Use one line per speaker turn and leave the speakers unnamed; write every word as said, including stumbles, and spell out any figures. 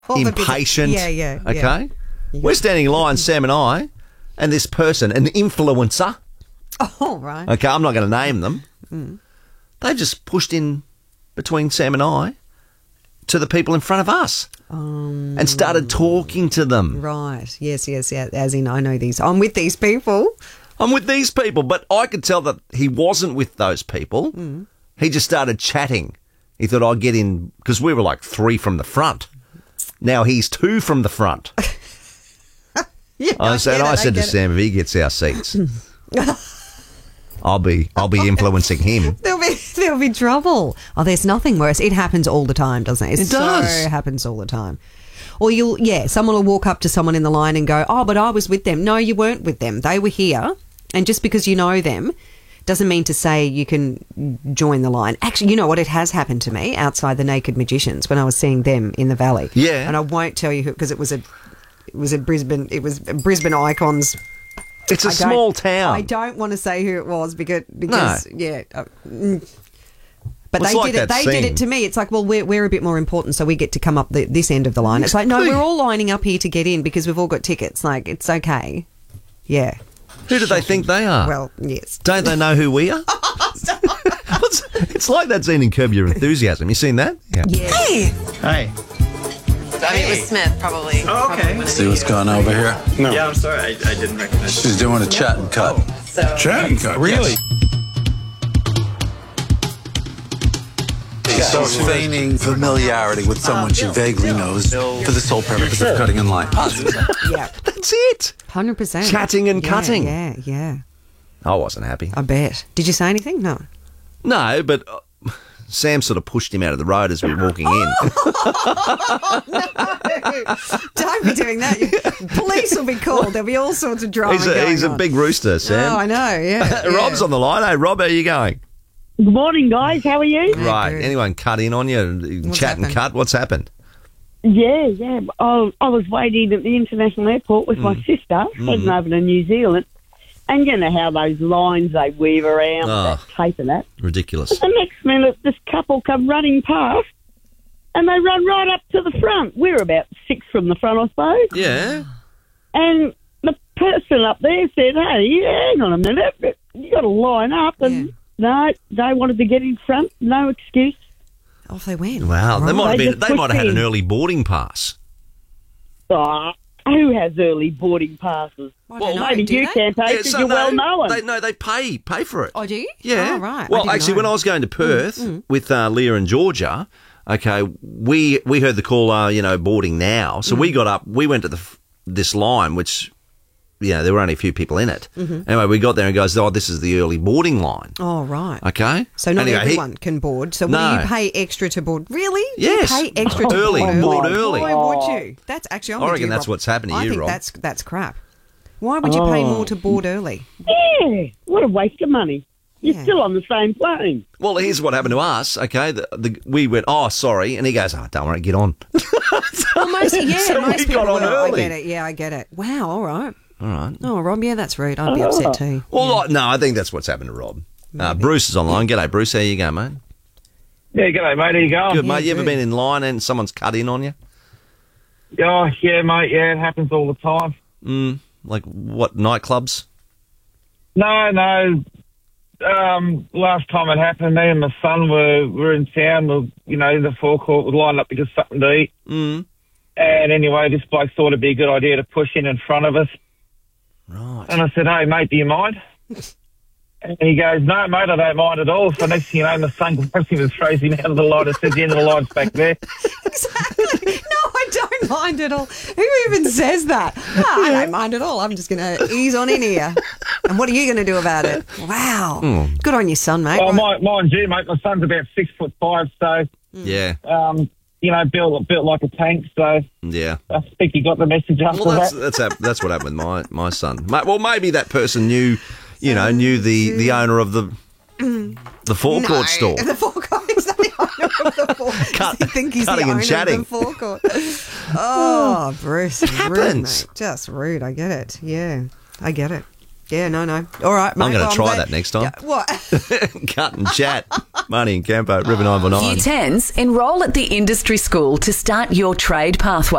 All the
impatient.
people- yeah, yeah,
Okay?
yeah.
We're standing in line, Sam and I, and this person, an influencer.
Oh, right.
Okay, I'm not going to name them.
Mm.
They've just pushed in between Sam and I to the people in front of us
Um,
and started talking to them.
Right. Yes, yes, yeah. As in, I know these. I'm with these people.
I'm with these people, but I could tell that he wasn't with those people.
Mm.
He just started chatting. He thought I'd get in because we were like three from the front. Now he's two from the front.
Yeah,
I said,
get it,
I said to
get it.
Sam, if he gets our seats, I'll be, I'll be influencing him.
There'll be there'll be trouble. Oh, there's nothing worse. It happens all the time, doesn't it?
It does.
So happens all the time. Or you'll, yeah, someone will walk up to someone in the line and go, "Oh, but I was with them." No, you weren't with them. They were here, and just because you know them doesn't mean to say you can join the line. Actually, you know what? It has happened to me outside the Naked Magicians when I was seeing them in the Valley.
Yeah.
and I won't tell you who because it was a it was a Brisbane. It was Brisbane Icons.
It's a
I don't-
small town.
I don't want to say who it was because because yeah. Uh, mm. But
Well, it's
they
like
did it.
that
They did
scene.
it to me. It's like, well, we're we're a bit more important, so we get to come up the, this end of the line. It's like, no,
Exactly.
we're all lining up here to get in because we've all got tickets. Like, it's okay. Yeah.
Who do they think they are?
Well, yes.
Don't they know who we are? it's, it's like that scene in Curb Your Enthusiasm. You seen that? Yeah.
Yeah.
Hey.
I mean, it was Smith, probably.
Oh, okay.
Probably
See what's going on over here?
No. Yeah, I'm sorry. I, I didn't recognize
She's doing a chat and cut.
So,
Chat and cut?
Really?
So feigning familiarity with someone she vaguely knows for the sole purpose of cutting in line.
Yeah.
That's it.
one hundred percent.
Chatting and
Yeah,
cutting.
Yeah, yeah.
I wasn't happy.
I bet. Did you say anything? No.
No, but uh, Sam sort of pushed him out of the road as we were walking in.
Don't be doing that. Police will be called. There'll be all sorts of drama
he's a,
going
he's a
on.
big rooster,
Oh,
Sam.
I know, yeah.
Rob's
yeah.
on the line. Hey, Rob, how are you going?
Good morning, guys. How are you?
Right.
good.
Anyone cut in on you?
What's
Chat and
happened?
cut? What's happened?
Yeah, yeah. I, I was waiting at the international airport with my sister, heading over to New Zealand. And you know how those lines they weave around,
Oh.
that tape and that.
Ridiculous.
The next minute, this couple come running past, and they run right up to the front. We're about six from the front, I suppose.
Yeah.
And the person up there said, "Hey, hang on a minute, you got to line up." And no, they wanted to get in front. No excuse.
Off they went.
Wow. They
Right.
might have
They
been.
just
They might have had
pushed
an
in.
early boarding pass.
Oh, who has early boarding passes?
I don't know.
Maybe
Do
you
they?
can take because
so
you're
they-
well known.
They, no, they pay pay for it.
Oh, do you?
Yeah.
Oh, right. I
Well,
didn't
actually,
know.
when I was going to Perth with uh, Leah and Georgia, okay, we we heard the call, uh, you know, boarding now. So
Mm.
we got up, we went to the f- this line, which, you know, there were only a few people in it.
Mm-hmm.
Anyway, we got there and goes, oh, this is the early boarding line.
Oh, right.
Okay.
So not
Anyway, he-
everyone can board. So
No.
will you pay extra to board? Really? Do
Yes.
You pay extra to
Early.
board
Board
early?
early.
Boy, would you? That's actually. I'm
I
with
reckon
you,
that's
Rob.
what's happened to
I
you,
think
Rob.
that's that's crap. Why would you pay more to board early?
Yeah, what a waste of money. You're
Yeah.
still on the same plane.
Well, here's what happened to us. Okay, the, the, we went, oh, sorry, and he goes, oh, don't worry, get on.
Well, most, yeah,
So
most
we
people
got on
will. I
early.
get it. Yeah, I get it. Wow. All right.
All right.
Oh, Rob. Yeah, that's rude. I'd be upset too.
Well, I- no, I think that's what's happened to Rob. Uh, Bruce is online. G'day, Bruce. How you going, mate?
Yeah, g'day, mate. How you going?
Good, mate. You ever
good.
been in line and someone's cut in on you?
Oh, yeah, mate. Yeah, it happens all the time.
Mm, like what, nightclubs?
No, no. Um, last time it happened, me and my son were, were in town. We, you know, in the forecourt, we lined up to get something to eat.
Mm.
And anyway, this bloke thought it'd be a good idea to push in in front of us.
Right.
And I said, hey, mate, do you mind? And he goes, no, mate, I don't mind at all. So next thing you know, my son grabs him and throws him out of the line and says, the end of the line's back there.
Exactly. No, I don't mind at all. Who even says that? No, I don't mind at all. I'm just going to ease on in here. And what are you going to do about it? Wow. Good on your son, mate.
Well,
Right.
my, mind you, mate, my son's about six foot five, so,
Yeah.
um, you know, built, built like a tank. So
Yeah.
I think he got the message after
Well, that's
that.
that's hap- that's what happened with my, my son. Ma- Well, maybe that person knew, you know, knew the, the owner of the the forecourt
No,
store.
The forecourt is the owner of the forecourt.
Cut-
Does he think he's the
cutting and
owner
chatting.
of the forecourt? Oh, Bruce. It
happens.
Just rude. I get it. Yeah, I get it. Yeah, no, no. All right, mate.
I'm going
well,
to try
glad-
that next time.
Yeah, what?
Cut and chat. Marnie and Campo, River nine four nine.
Year tens, enrol at the industry school to start your trade pathway.